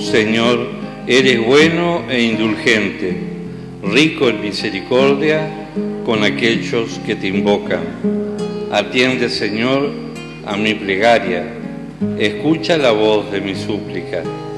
Señor, eres bueno e indulgente, rico en misericordia con aquellos que te invocan. Atiende, Señor, a mi plegaria, escucha la voz de mi súplica.